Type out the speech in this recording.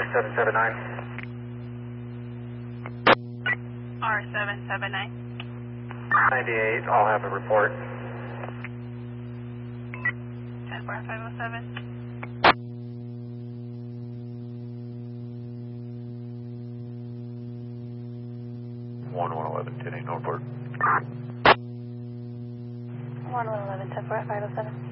779. R779. 98, I'll have a report. 10-507. 1111, 10-8 Northport. 1111, 10-507.